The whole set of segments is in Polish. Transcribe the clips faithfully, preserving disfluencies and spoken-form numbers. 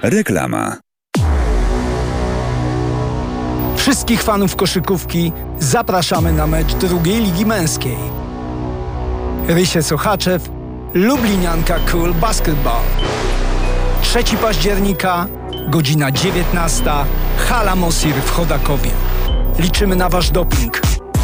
Reklama. Wszystkich fanów koszykówki zapraszamy na mecz drugiej Ligi Męskiej. Rysie Sochaczew, Lublinianka Cool Basketball. trzeciego października, godzina dziewiętnasta, hala Mosir w Chodakowie. Liczymy na wasz doping.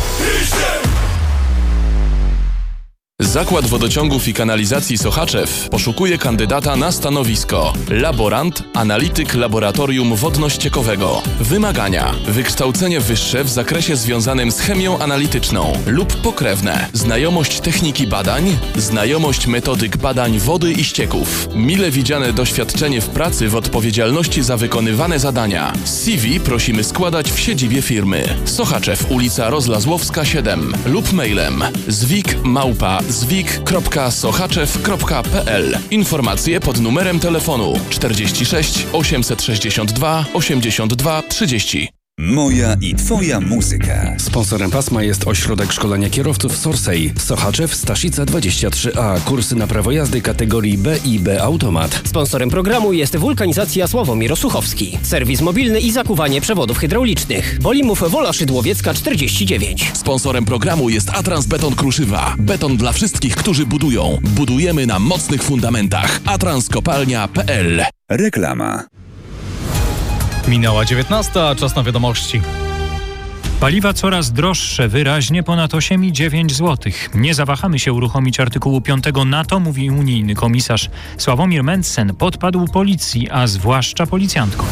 Zakład Wodociągów i Kanalizacji Sochaczew poszukuje kandydata na stanowisko laborant, analityk laboratorium wodno-ściekowego. Wymagania: wykształcenie wyższe w zakresie związanym z chemią analityczną lub pokrewne, znajomość techniki badań, znajomość metodyk badań wody i ścieków, mile widziane doświadczenie w pracy w odpowiedzialności za wykonywane zadania. C V prosimy składać w siedzibie firmy. Sochaczew, ulica Rozlazłowska siedem lub mailem zwik małpa zwik kropka sochaczew kropka p l. Informacje pod numerem telefonu czterdzieści sześć osiemset sześćdziesiąt dwa osiemdziesiąt dwa trzydzieści. Moja i twoja muzyka. Sponsorem pasma jest Ośrodek Szkolenia Kierowców Sorsej. Sochaczew, Staszica dwadzieścia trzy A. Kursy na prawo jazdy kategorii B i B Automat. Sponsorem programu jest Wulkanizacja Sławomir Osuchowski. Serwis mobilny i zakuwanie przewodów hydraulicznych. Bolimów Wola Szydłowiecka czterdzieści dziewięć. Sponsorem programu jest Atrans Beton Kruszywa. Beton dla wszystkich, którzy budują. Budujemy na mocnych fundamentach. atranskopalnia kropka p l. Reklama. Minęła dziewiętnasta, czas na wiadomości. Paliwa coraz droższe, wyraźnie ponad osiem i dziewięć złotych. Nie zawahamy się uruchomić artykułu piątego NATO, mówi unijny komisarz. Sławomir Mencen podpadł policji, a zwłaszcza policjantkom.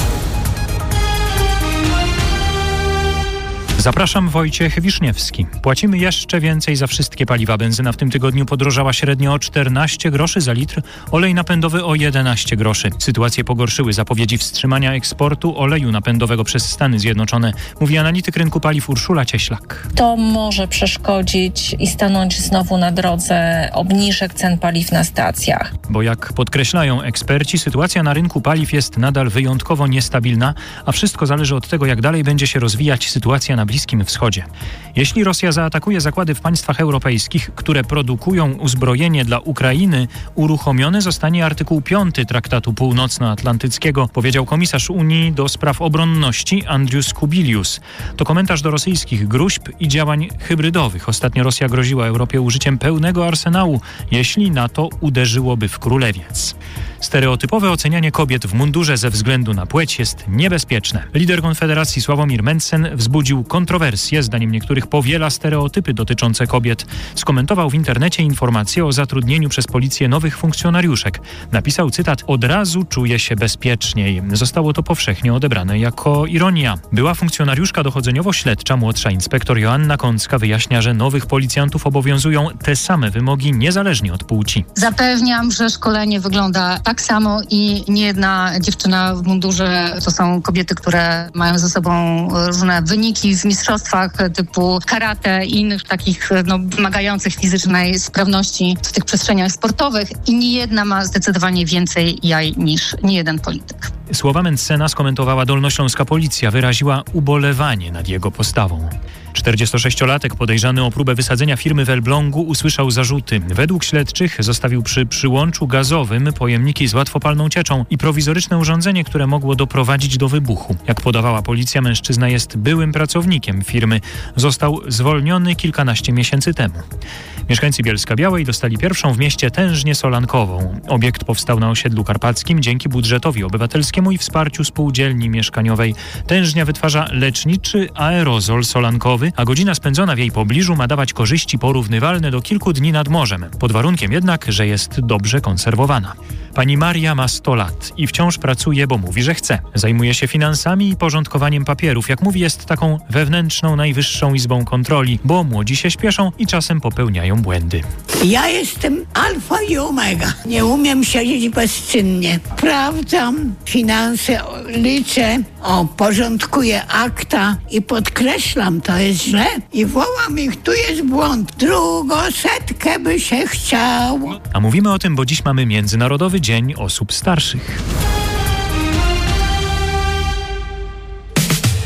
Zapraszam, Wojciech Wiszniewski. Płacimy jeszcze więcej za wszystkie paliwa. Benzyna w tym tygodniu podrożała średnio o czternaście groszy za litr, olej napędowy o jedenaście groszy. Sytuację pogorszyły zapowiedzi wstrzymania eksportu oleju napędowego przez Stany Zjednoczone, mówi analityk rynku paliw Urszula Cieślak. To może przeszkodzić i stanąć znowu na drodze obniżek cen paliw na stacjach. Bo jak podkreślają eksperci, sytuacja na rynku paliw jest nadal wyjątkowo niestabilna, a wszystko zależy od tego, jak dalej będzie się rozwijać sytuacja na Bliskim Wschodzie. Jeśli Rosja zaatakuje zakłady w państwach europejskich, które produkują uzbrojenie dla Ukrainy, uruchomiony zostanie artykuł piąty Traktatu Północnoatlantyckiego, powiedział komisarz Unii do spraw obronności Andrius Kubilius. To komentarz do rosyjskich gróźb i działań hybrydowych. Ostatnio Rosja groziła Europie użyciem pełnego arsenału, jeśli NATO uderzyłoby w Królewiec. Stereotypowe ocenianie kobiet w mundurze ze względu na płeć jest niebezpieczne. Lider Konfederacji Sławomir Mencen wzbudził kontrowersje. Zdaniem niektórych powiela stereotypy dotyczące kobiet. Skomentował w internecie informacje o zatrudnieniu przez policję nowych funkcjonariuszek. Napisał, cytat: od razu czuję się bezpieczniej. Zostało to powszechnie odebrane jako ironia. Była funkcjonariuszka dochodzeniowo-śledcza, młodsza inspektor Joanna Kącka wyjaśnia, że nowych policjantów obowiązują te same wymogi niezależnie od płci. Zapewniam, że szkolenie wygląda tak samo i nie jedna dziewczyna w mundurze to są kobiety, które mają ze sobą różne wyniki w mistrzostwach typu karate i innych takich no, wymagających fizycznej sprawności w tych przestrzeniach sportowych i nie jedna ma zdecydowanie więcej jaj niż nie jeden polityk. Słowa Mencena skomentowała dolnośląska policja, wyraziła ubolewanie nad jego postawą. czterdziestosześciolatek podejrzany o próbę wysadzenia firmy w Elblągu usłyszał zarzuty. Według śledczych zostawił przy przyłączu gazowym pojemniki z łatwopalną cieczą i prowizoryczne urządzenie, które mogło doprowadzić do wybuchu. Jak podawała policja, mężczyzna jest byłym pracownikiem firmy. Został zwolniony kilkanaście miesięcy temu. Mieszkańcy Bielska-Białej dostali pierwszą w mieście tężnię solankową. Obiekt powstał na osiedlu karpackim dzięki budżetowi obywatelskiemu i wsparciu spółdzielni mieszkaniowej. Tężnia wytwarza leczniczy aerozol solankowy, a godzina spędzona w jej pobliżu ma dawać korzyści porównywalne do kilku dni nad morzem. Pod warunkiem jednak, że jest dobrze konserwowana. Pani Maria ma sto lat i wciąż pracuje, bo mówi, że chce. Zajmuje się finansami i porządkowaniem papierów. Jak mówi, jest taką wewnętrzną, najwyższą izbą kontroli, bo młodzi się śpieszą i czasem popełniają błędy. Ja jestem alfa i omega. Nie umiem siedzieć bezczynnie. Sprawdzam finanse, liczę, o, porządkuję akta i podkreślam, to jest źle i wołam ich, tu jest błąd. Drugą setkę by się chciało. A mówimy o tym, bo dziś mamy Międzynarodowy Dzień Osób Starszych.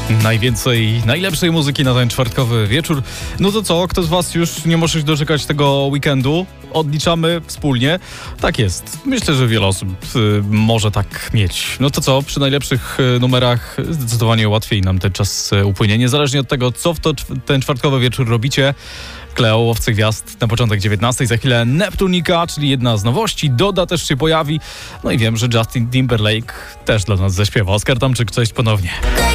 Najwięcej najlepszej muzyki na ten czwartkowy wieczór. No to co, kto z was już nie może się doczekać tego weekendu? Odliczamy wspólnie. Tak jest. Myślę, że wiele osób y, może tak mieć. No to co, przy najlepszych y, numerach zdecydowanie łatwiej nam ten czas y, upłynie. Niezależnie od tego, co w to, ten czwartkowy wieczór robicie. Kleo, Łowcy Gwiazd na początek dziewiętnastej. Za chwilę Neptunika, czyli jedna z nowości. Doda też się pojawi. No i wiem, że Justin Timberlake też dla nas zaśpiewa. Oskar Tomczyk, cześć ponownie.